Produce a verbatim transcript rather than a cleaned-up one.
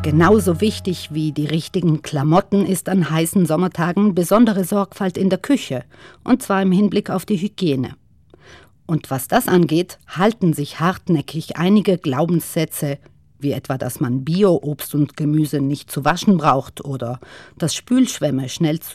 Genauso wichtig wie die richtigen Klamotten ist an heißen Sommertagen besondere Sorgfalt in der Küche, und zwar im Hinblick auf die Hygiene. Und was das angeht, halten sich hartnäckig einige Glaubenssätze, wie etwa, dass man Bio-Obst und Gemüse nicht zu waschen braucht oder dass Spülschwämme schnell